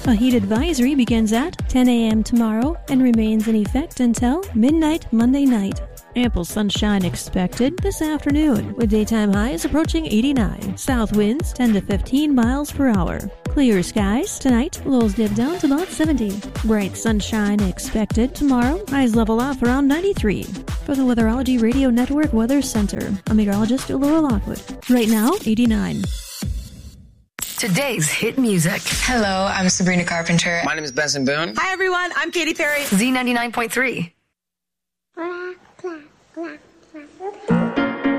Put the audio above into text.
A heat advisory begins at 10 a.m. tomorrow and remains in effect until midnight Monday night. Ample sunshine expected this afternoon, with daytime highs approaching 89. South winds 10 to 15 miles per hour. Clear skies tonight, lows dip down to about 70. Bright sunshine expected tomorrow, highs level off around 93. For the Weatherology Radio Network Weather Center, I'm meteorologist Laura Lockwood. Right now, 89. Today's hit music. Hello, I'm Sabrina Carpenter. My name is Benson Boone. Hi, everyone. I'm Katy Perry. Z99.3. Clap, clap, clap.